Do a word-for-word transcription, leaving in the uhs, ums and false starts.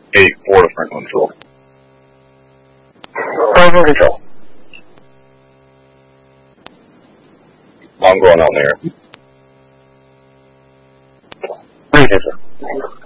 eight four to Franklin Control. Franklin Control. I'm going on there. Thank you, sir.